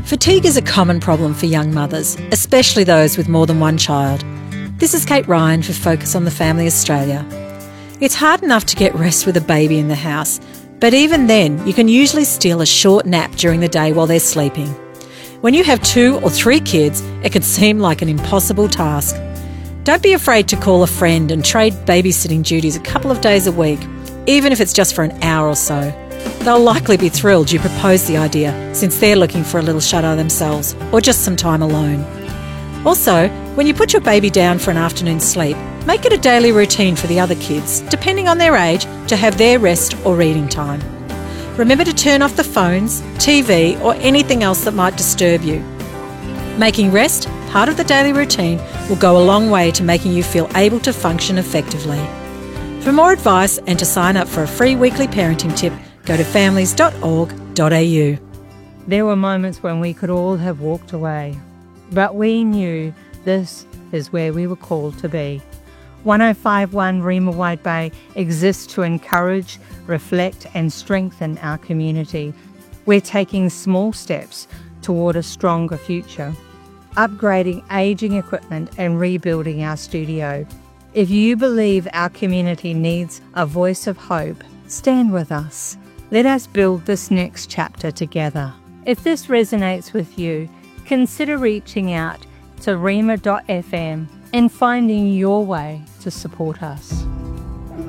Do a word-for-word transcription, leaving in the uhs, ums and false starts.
Fatigue is a common problem for young mothers, especially those with more than one child. This is Kate Ryan for Focus on the Family Australia. It's hard enough to get rest with a baby in the house, but even then, you can usually steal a short nap during the day while they're sleeping. When you have two or three kids, it can seem like an impossible task. Don't be afraid to call a friend and trade babysitting duties a couple of days a week, even if it's just for an hour or so. They'll likely be thrilled you proposed the idea, since they're looking for a little shadow themselves, or just some time alone. Also, when you put your baby down for an afternoon sleep, make it a daily routine for the other kids, depending on their age, to have their rest or reading time. Remember to turn off the phones, T V, or anything else that might disturb you. Making rest part of the daily routine will go a long way to making you feel able to function effectively. For more advice and to sign up for a free weekly parenting tip, go to families dot org dot a u. There were moments when we could all have walked away, but we knew this is where we were called to be. one oh five point one Rima Wide Bay exists to encourage, reflect and strengthen our community. We're taking small steps toward a stronger future, upgrading ageing equipment and rebuilding our studio. If you believe our community needs a voice of hope, stand with us. Let us build this next chapter together. If this resonates with you, consider reaching out to rima dot f m and finding your way to support us.